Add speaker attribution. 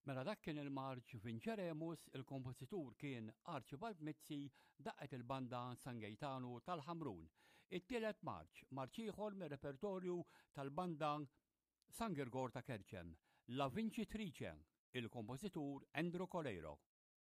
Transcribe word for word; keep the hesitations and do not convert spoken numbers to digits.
Speaker 1: Mela dak kien il-Marċ Vinċeremus, il-kompożitur kien Archibald Mizzi daqqet il-banda San Gaetano tal-Ħamrun. It-tielet Marċ, marċ ieħor mir-repertorju tal-banda San Girgor ta' Kerċem, La Vincitrice, il-kompożitur Endro Colero.